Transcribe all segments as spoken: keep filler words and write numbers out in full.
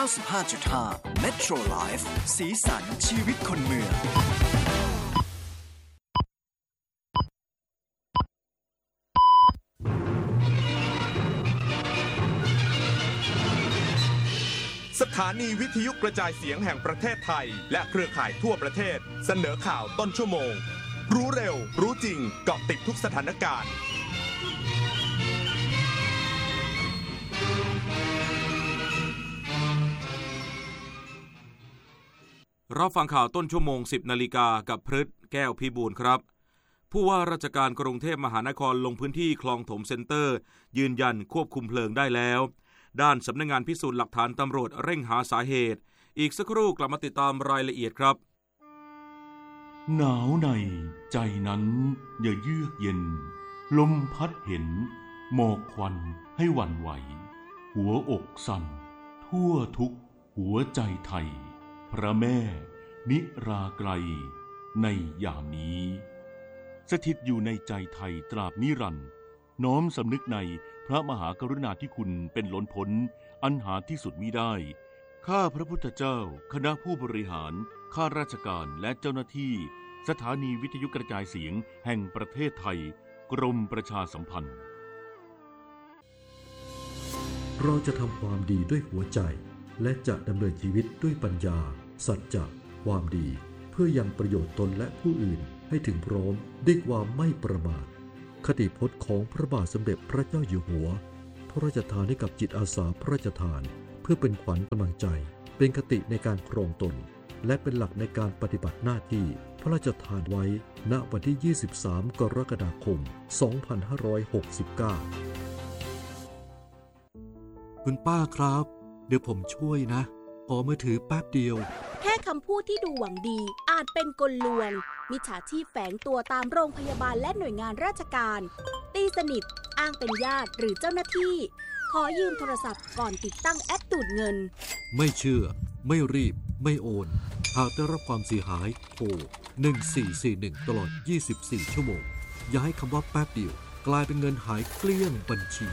าสิบห้าจุดห้า Metro Life สีสันชีวิตคนเมืองสถานีวิทยุกระจายเสียงแห่งประเทศไทยและเครือข่ายทั่วประเทศเสนอข่าวต้นชั่วโมงรู้เร็วรู้จริงเกาะติดทุกสถานการณ์รับฟังข่าวต้นชั่วโมง สิบนาฬิกากับพฤทธิ์แก้วพิบูลครับผู้ว่าราชการกรุงเทพมหานครลงพื้นที่คลองถมเซ็นเตอร์ยืนยันควบคุมเพลิงได้แล้วด้านสำนักงานพิสูจน์หลักฐานตำรวจเร่งหาสาเหตุอีกสักครู่กลับมาติดตามรายละเอียดครับหนาวในใจนั้นอย่าเยือกเย็นลมพัดเห็นหมอกควันให้หวั่นไหวหัวอกสั่นทั่วทุกหัวใจไทยพระแม่นิราไกลในยามนี้สถิตอยู่ในใจไทยตราบนิรันดร์น้อมสำนึกในพระมหากรุณาธิคุณเป็นล้นพ้นอันหาที่สุดมิได้ข้าพระพุทธเจ้าคณะผู้บริหารข้าราชการและเจ้าหน้าที่สถานีวิทยุกระจายเสียงแห่งประเทศไทยกรมประชาสัมพันธ์เราจะทำความดีด้วยหัวใจและจะดำเนินชีวิตด้วยปัญญาสัจจะความดีเพื่อยังประโยชน์ตนและผู้อื่นให้ถึงพร้อมด้วยความไม่ประมาทคติพจน์ของพระบาทสมเด็จพระเจ้าอยู่หัวพระราชทานให้กับจิตอาสาพระราชทานเพื่อเป็นขวัญกำลังใจเป็นคติในการครองตนและเป็นหลักในการปฏิบัติหน้าที่พระราชทานไว้ณวันที่ยี่สิบสามกรกฎาคมสองพันห้าร้อยหกสิบเก้าคุณป้าครับเดี๋ยวผมช่วยนะขอมือถือแป๊บเดียวแค่คำพูดที่ดูหวังดีอาจเป็นกลลวงมิจฉาชีพแฝงตัวตามโรงพยาบาลและหน่วยงานราชการตีสนิทอ้างเป็นญาติหรือเจ้าหน้าที่ขอยืมโทรศัพท์ก่อนติดตั้งแอปดูดเงินไม่เชื่อไม่รีบไม่โอนหากได้รับความเสียหายโทรหนึ่งสี่สี่หนึ่งตลอดยี่สิบสี่ชั่วโมงอย่าให้คำว่าแป๊บเดียวกลายเป็นเงินหายเกลี้ยงบัญชี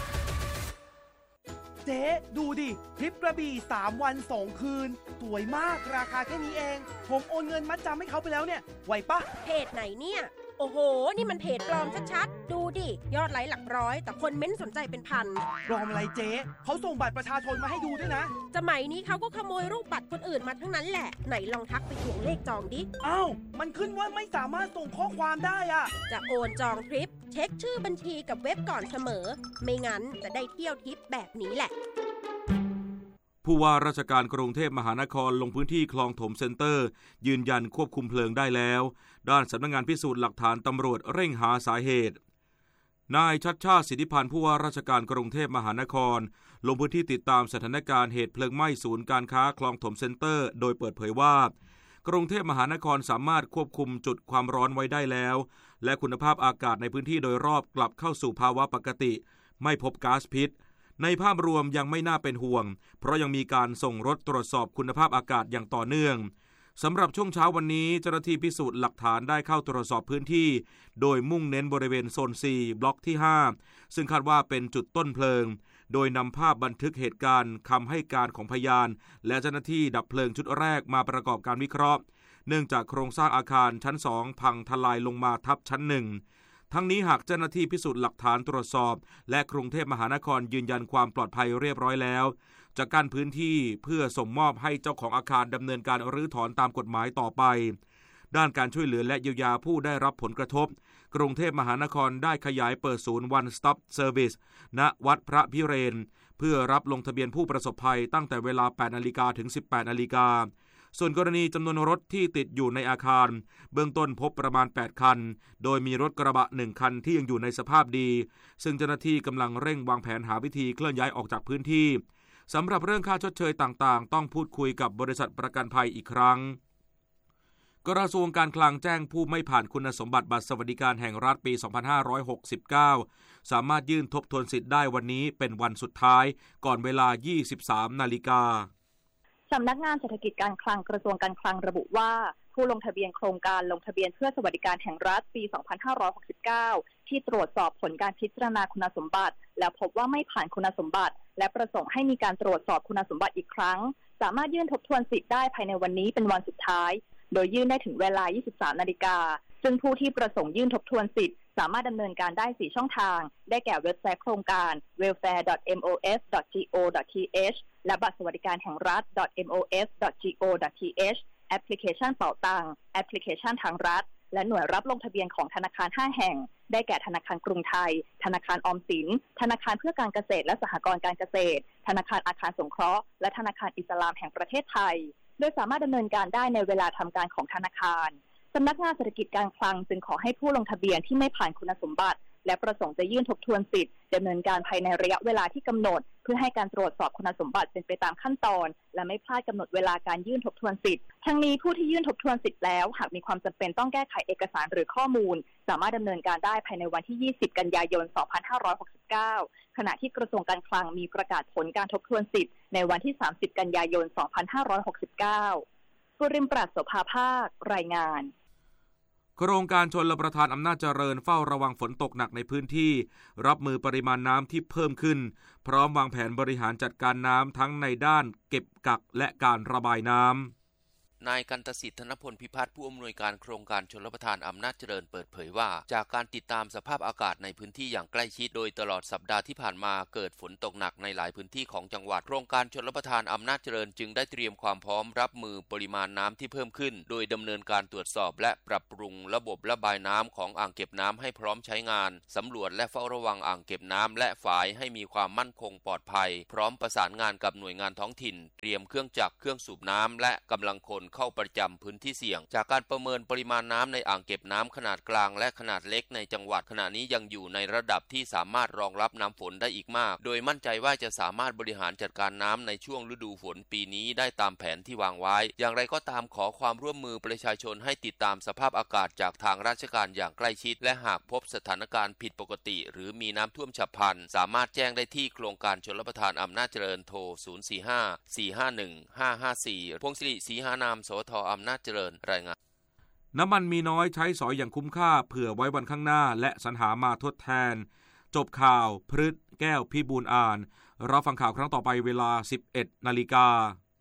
เจ๊ดูดิทริปกระบี่สามวันสองคืนสวยมากราคาแค่นี้เองผมโอนเงินมัดจำให้เขาไปแล้วเนี่ยไหวปะเพจไหนเนี่ยโอ้โหนี่มันเพจปลอมชัดๆดูดิยอดไลค์หลักร้อยแต่คนเม้นสนใจเป็นพันปลอมอะไรเจ๊เขาส่งบัตรประชาชนมาให้ดูด้วยนะสมัยนี้เขาก็ขโมยรูปบัตรคนอื่นมาทั้งนั้นแหละไหนลองทักไปทวงเลขจองดิอ้าวมันขึ้นว่าไม่สามารถส่งข้อความได้อะจะโอนจองทริปเช็คชื่อบัญชีกับเว็บก่อนเสมอไม่งั้นจะได้เที่ยวทริปแบบนี้แหละผู้ว่าราชการกรุงเทพมหานครลงพื้นที่คลองถมเซ็นเตอร์ยืนยันควบคุมเพลิงได้แล้วด้านสำนักงานพิสูจน์หลักฐานตำรวจเร่งหาสาเหตุนายชัชชาติสิทธิพันธ์ผู้ว่าราชการกรุงเทพมหานครลงพื้นที่ติดตามสถานการณ์เหตุเพลิงไหม้ศูนย์การค้าคลองถมเซ็นเตอร์โดยเปิดเผยว่ากรุงเทพมหานครสามารถควบคุมจุดความร้อนไว้ได้แล้วและคุณภาพอากาศในพื้นที่โดยรอบกลับเข้าสู่ภาวะปกติไม่พบก๊าซพิษในภาพรวมยังไม่น่าเป็นห่วงเพราะยังมีการส่งรถตรวจสอบคุณภาพอากาศอย่างต่อเนื่องสำหรับช่วงเช้าวันนี้เจ้าหน้าที่พิสูจน์หลักฐานได้เข้าตรวจสอบพื้นที่โดยมุ่งเน้นบริเวณโซน ซี บล็อกที่ห้าซึ่งคาดว่าเป็นจุดต้นเพลิงโดยนำภาพบันทึกเหตุการณ์คำให้การของพยานและเจ้าหน้าที่ดับเพลิงชุดแรกมาประกอบการวิเคราะห์เนื่องจากโครงสร้างอาคารชั้นสองพังทลายลงมาทับชั้นหนึ่งทั้งนี้หากเจ้าหน้าที่พิสูจน์หลักฐานตรวจสอบและกรุงเทพมหานครยืนยันความปลอดภัยเรียบร้อยแล้วจะกั้นพื้นที่เพื่อส่งมอบให้เจ้าของอาคารดำเนินการรื้อถอนตามกฎหมายต่อไปด้านการช่วยเหลือและเยียวยาผู้ได้รับผลกระทบกรุงเทพมหานครได้ขยายเปิดศูนย์ One Stop Service ณ วัดพระพิเรนเพื่อรับลงทะเบียนผู้ประสบภัยตั้งแต่เวลา แปดนาฬิกา ถึง สิบแปดนาฬิกาส่วนกรณีจำนวนรถที่ติดอยู่ในอาคารเบื้องต้นพบประมาณแปดคันโดยมีรถกระบะหนึ่งคันที่ยังอยู่ในสภาพดีซึ่งเจ้าหน้าที่กำลังเร่งวางแผนหาวิธีเคลื่อนย้ายออกจากพื้นที่สำหรับเรื่องค่าชดเชยต่างๆต้องพูดคุยกับบริษัทประกันภัยอีกครั้งกระทรวงการคลังแจ้งผู้ไม่ผ่านคุณสมบัติบัตรสวัสดิการแห่งรัฐปีสองพันห้าร้อยหกสิบเก้าสามารถยื่นทบทวนสิทธิ์ได้วันนี้เป็นวันสุดท้ายก่อนเวลา ยี่สิบสาม นาฬิกาสำนักงานเศรษฐกิจการคลังกระทรวงการคลังระบุว่าผู้ลงทะเบียนโครงการลงทะเบียนเพื่อสวัสดิการแห่งรัฐปีสองพันห้าร้อยหกสิบเก้าที่ตรวจสอบผลการพิจารณาคุณสมบัติแล้วพบว่าไม่ผ่านคุณสมบัติและประสงค์ให้มีการตรวจสอบคุณสมบัติอีกครั้งสามารถยื่นทบทวนสิทธิ์ได้ภายในวันนี้เป็นวันสุดท้ายโดยยื่นได้ถึงเวลา ยี่สิบสามนาฬิกาซึ่งผู้ที่ประสงค์ยื่นทบทวนสิทธิ์สามารถดำเนินการได้สี่ช่องทางได้แก่เว็บไซต์โครงการ เวลแฟร์ ดอท เอ็ม โอ เอส ดอท จี โอ ดอท ที เอช และบัตรสวัสดิการแห่งรัฐ ดอท เอ็ม โอ เอส ดอท จี โอ ดอท ที เอช แอปพลิเคชันเป๋าตังค์แอปพลิเคชันทางรัฐและหน่วยรับลงทะเบียนของธนาคารห้าแห่งได้แก่ธนาคารกรุงไทยธนาคารออมสินธนาคารเพื่อการเกษตรและสหกรณ์การเกษตรธนาคารอาคารสงเคราะห์และธนาคารอิสลามแห่งประเทศไทยโดยสามารถดำเนินการได้ในเวลาทำการของธนาคารสำนักงานเศรษฐกิจการคลังจึงขอให้ผู้ลงทะเบียนที่ไม่ผ่านคุณสมบัติและประสงค์จะยื่นทบทวนสิทธิ์ดำเนินการภายในระยะเวลาที่กำหนดเพื่อให้การตรวจสอบคุณสมบัติเป็นไปตามขั้นตอนและไม่พลาดกำหนดเวลาการยื่นทบทวนสิทธิ์ทั้งนี้ผู้ที่ยื่นทบทวนสิทธิ์แล้วหากมีความจำเป็นต้องแก้ไขเอกสารหรือข้อมูลสามารถดำเนินการได้ภายในวันที่ ยี่สิบ กันยายน สองพันห้าร้อยหกสิบเก้าขณะที่กระทรวงการคลังมีประกาศผลการทบทวนสิทธิ์ในวันที่ สามสิบ กันยายน สองพันห้าร้อยหกสิบเก้าสุรินทร์ปราศโสภาภาครายงานโครงการชลประทานอำนาจเจริญเฝ้าระวังฝนตกหนักในพื้นที่รับมือปริมาณน้ำที่เพิ่มขึ้นพร้อมวางแผนบริหารจัดการน้ำทั้งในด้านเก็บกักและการระบายน้ำนายกันตสิทธิ์ธนพลพิพัฒน์ผู้อำนวยการโครงการชลประทานอำนาจเจริญเปิดเผยว่าจากการติดตามสภาพอากาศในพื้นที่อย่างใกล้ชิดโดยตลอดสัปดาห์ที่ผ่านมาเกิดฝนตกหนักในหลายพื้นที่ของจังหวัดโครงการชลประทานอำนาจเจริญจึงได้เตรียมความพร้อมรับมือปริมาณน้ำที่เพิ่มขึ้นโดยดำเนินการตรวจสอบและปรับปรุงระบบระบายน้ำของอ่างเก็บน้ำให้พร้อมใช้งานสำรวจและเฝ้าระวังอ่างเก็บน้ำและฝายให้มีความมั่นคงปลอดภัยพร้อมประสานงานกับหน่วยงานท้องถิ่นเตรียมเครื่องจักรเครื่องสูบน้ำและกำลังคนเข้าประจำพื้นที่เสี่ยงจากการประเมินปริมาณน้ำในอ่างเก็บน้ำขนาดกลางและขนาดเล็กในจังหวัดขณะนี้ยังอยู่ในระดับที่สามารถรองรับน้ำฝนได้อีกมากโดยมั่นใจว่าจะสามารถบริหารจัดการน้ำในช่วงฤดูฝนปีนี้ได้ตามแผนที่วางไว้อย่างไรก็ตามขอความร่วมมือประชาชนให้ติดตามสภาพอากาศจากทางราชการอย่างใกล้ชิดและหากพบสถานการณ์ผิดปกติหรือมีน้ำท่วมฉับพลันสามารถแจ้งได้ที่โครงการชลประทานอำนาจเจริญโทรศูนย์ สี่ ห้า สี่ ห้า หนึ่ง ห้า ห้า สี่พงศิริศรีหานามสทอำนาจเจริญรายงานน้ำมันมีน้อยใช้สอยอย่างคุ้มค่าเผื่อไว้วันข้างหน้าและสรรหามาทดแทนจบข่าวพฤษแก้วพิบูลอ่านรับฟังข่าวครั้งต่อไปเวลา สิบเอ็ดนาฬิกา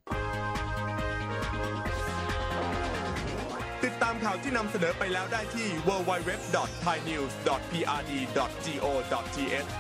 ติดตามข่าวที่นำเสนอไปแล้วได้ที่ ดับเบิลยู ดับเบิลยู ดับเบิลยู ดอท ไทยนิวส์ ดอท พี อาร์ ดี ดอท จี โอ ดอท ที เอช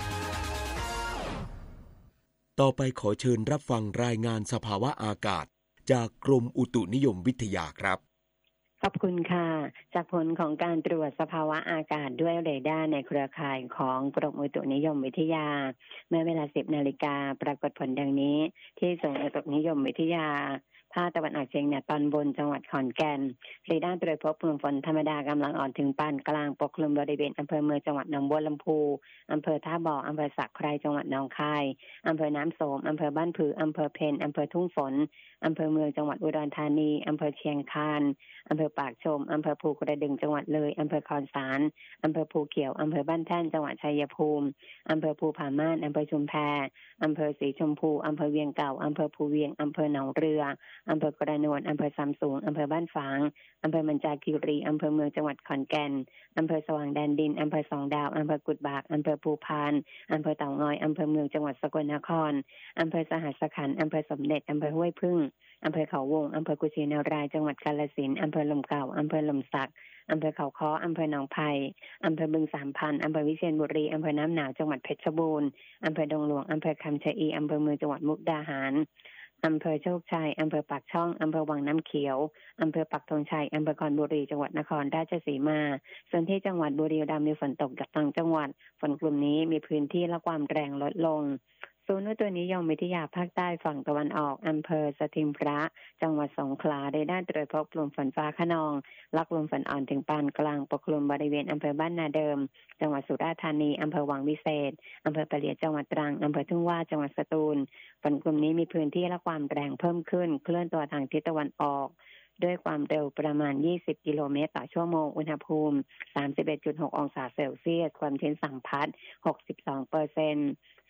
ต่อไปขอเชิญรับฟังรายงานสภาวะอากาศจากกรมอุตุนิยมวิทยาครับขอบคุณค่ะจากผลของการตรวจสภาวะอากาศด้วยเรดาร์ในเครือข่ายของกรมอุตุนิยมวิทยาเมื่อเวลา สิบนาฬิกาปรากฏผลดังนี้ที่ศูนย์อุตุนิยมวิทยาภาคตะวันออกเฉียงเหนือตอนบนจังหวัดขอนแก่นเรดาร์ตรวจพบกลุ่มฝนธรรมดากำลังอ่อนถึงปานกลางปกคลุมบริเวณอำเภอเมืองจังหวัดหนองบัวลำพูอำเภอท่าบ่ออำเภอสักไคร้จังหวัดหนองคายอำเภอน้ำโสมอำเภอบ้านผืออำเภอเพนอำเภอทุ่งฝนอำเภอเมืองจังหวัดอุดรธานีอำเภอเชียงคานอำเภอปากชมอำเภอภูกระดึงจังหวัดเลยอำเภอคอนสารอำเภอภูเขียวอำเภอบ้านแท่นจังหวัดชัยภูมิอำเภอภูผาม่านอำเภอชุมแพอำเภอศรีชมพูอำเภอเวียงเก่าอำเภอภูเวียงอำเภอหนองเรืออำเภอกระนวลอำเภอซำสูงอำเภอบ้านฝางอำเภอมันจาคีรีอำเภอเมืองจังหวัดขอนแก่นอำเภอสว่างแดนดินอำเภอสองดาวอำเภอกุดบากอำเภอภูพานอำเภอเต่างอยอำเภอเมืองจังหวัดสกลนครอำเภอสหัสขันธ์อำเภอสมเด็จอำเภอห้วยพึ่งอำเภอเขาวงอำเภอกุชินารายจังหวัดกาฬสินธุ์อำเภอลมเก่าอำเภอลมสักอำเภอเขาค้ออำเภอหนองไผ่อำเภอบึงสามพันอำเภอวิเชียรบุรีอำเภอน้ำหนาวจังหวัดเพชรบูรณ์อำเภอดงหลวงอำเภอคำชะอีอำเภอเมืองจังหวัดมุกดาหารอำเภอโชคชัยอำเภอปากช่องอำเภอวังน้ำเขียวอำเภอปักธงชัยอำเภอคอนบุรีจังหวัดนครราชสีมาส่วนที่จังหวัดบุรีรัมย์มีฝนตกจากต่างจังหวัดฝนกลุ่มนี้มีพื้นที่และความแรงลดลงศูนย์อุตุนิยมวิทยาภาคใต้ฝั่งตะวันออกอำเภอสถิงพระจังหวัดสงขลาได้ด้านตรวจพบกลุ่มฝนฟ้าคะนองและกลุ่มฝนอ่อนถึงปานกลางปกคลุมบริเวณอำเภอบ้านนาเดิมจังหวัดสุราษฎร์ธานีอำเภอวังวิเศษอำเภอปะเหลียดจังหวัดตรังอำเภอทุ่งว่าจังหวัดสตูลฝนกลุ่มนี้มีพื้นที่และความแรงเพิ่มขึ้นเคลื่อนตัวทางทิศตะวันออกด้วยความเร็วประมาณยี่สิบกิโลเมตรต่อชั่วโมงอุณหภูมิ สามสิบเอ็ดจุดหก องศาเซลเซียสความชื้นสัมพัทธ์ หกสิบสองเปอร์เซ็นต์ ศู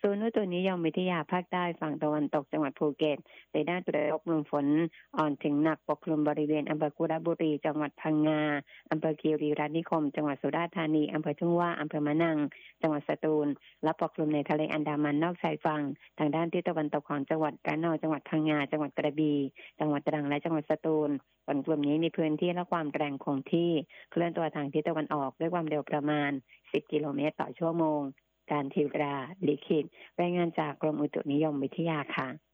ศูนย์อุตุนิยมวิทยาภาคใต้ฝั่งตะวันตกจังหวัดภูเก็ตเรดาร์ตรวจพบลมฝนอ่อนถึงหนักปกคลุมบริเวณอำเภอกุระบุรีจังหวัดพังงาอำเภอคีรีรัตน์นิคมจังหวัดสุราษฎร์ธานีอำเภอทุ่งว่าอำเภอมะนังจังหวัดสตูลและปกคลุมในทะเลอันดามันนอกชายฝั่งทางด้านทิศตะวันตกของจังหวัดระนองจังหวัดพังงาจังหวัดกระบี่จังหวัดตรังและจังหวัดสตูลฝนกลุ่มนี้มีพื้นที่และความแรงคงที่เคลื่อนตัวทางทิศตะวันออกด้วยความเร็วประมาณสิบกิโลเมตรต่อชั่วโมงการทีราลิขิตรายงานจากกรมอุตุนิยมวิทยาค่ะ